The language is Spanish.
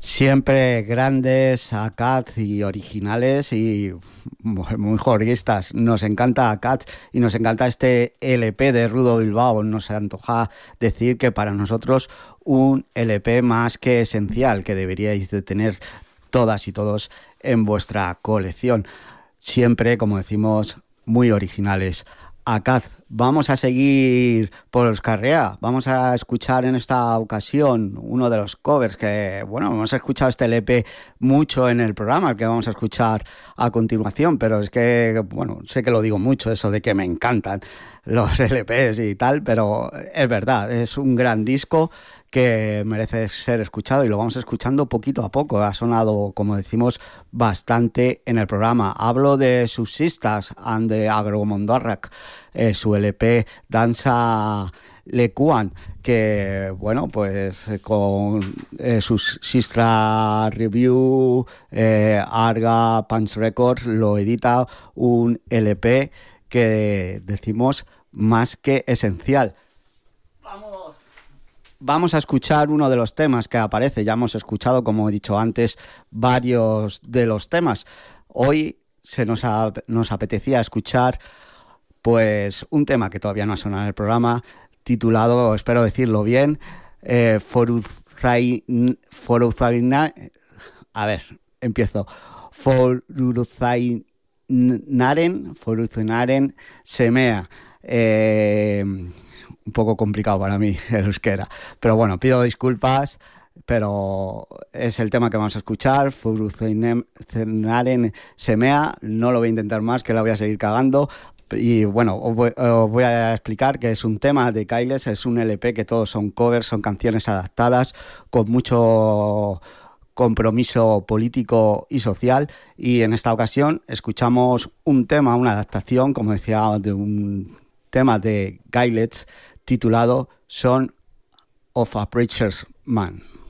Siempre grandes, ACAD y originales y muy jorguistas. Nos encanta ACAD y nos encanta este LP de Rudo Bilbao. Nos antoja decir que para nosotros un LP más que esencial, que deberíais de tener todas y todos en vuestra colección. Siempre, como decimos, muy originales. ACAD, vamos a seguir por Euskarrea, vamos a escuchar en esta ocasión uno de los covers que, bueno, hemos escuchado este LP mucho en el programa, el que vamos a escuchar a continuación, pero es que, bueno, sé que lo digo mucho, eso de que me encantan los LPs y tal, pero es verdad, es un gran disco que merece ser escuchado y lo vamos escuchando poquito a poco. Ha sonado, como decimos, bastante en el programa. Hablo de Subsistas and the Agromondorrak, su LP Danza Lekuan, que, bueno, pues con sus Sistra Review, Arga, Punch Records, lo edita un LP que decimos más que esencial. Vamos a escuchar uno de los temas que aparece. Ya hemos escuchado, como he dicho antes, varios de los temas. Hoy nos apetecía escuchar pues un tema que todavía no ha sonado en el programa, titulado, espero decirlo bien, Foruzaina. A ver, empiezo. Foruzainaren Semea. Un poco complicado para mí el euskera, pero bueno, pido disculpas, pero es el tema que vamos a escuchar, Foruzainaren Semea. No lo voy a intentar más, que la voy a seguir cagando. Y bueno, os voy a explicar que es un tema de Kailes, es un LP que todos son covers, son canciones adaptadas con mucho compromiso político y social, y en esta ocasión escuchamos un tema, una adaptación, como decía, de un tema de Gailets titulado Son of a Preacher's Man.